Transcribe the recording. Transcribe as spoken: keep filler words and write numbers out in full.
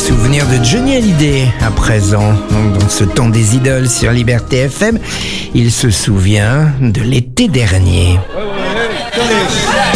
souvenirs de Johnny Hallyday à présent. Donc, dans ce temps des idoles sur Liberté F M, il se souvient de l'été dernier. Ouais, ouais, ouais.